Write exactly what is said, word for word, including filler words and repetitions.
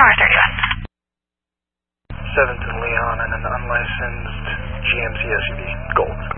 R thirty-one. seven to Leon and an unlicensed G M C S U V, gold.